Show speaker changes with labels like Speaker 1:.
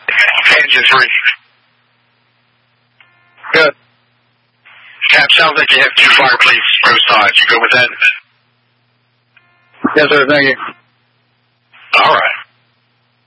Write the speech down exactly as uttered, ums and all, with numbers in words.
Speaker 1: Engine three.
Speaker 2: Good.
Speaker 1: Cap, sounds like you have two Fireplace pro sides. You go with that?
Speaker 2: Yes, sir. Thank you.